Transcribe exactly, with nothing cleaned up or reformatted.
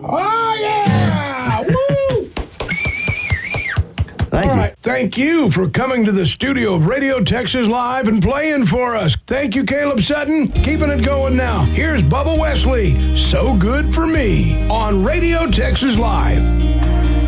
Oh, yeah! Woo! Thank All you. right. Thank you for coming to the studio of Radio Texas Live and playing for us. Thank you, Caleb Sutton. Keeping it going now. Here's Bubba Wesley. So Good for Me on Radio Texas Live.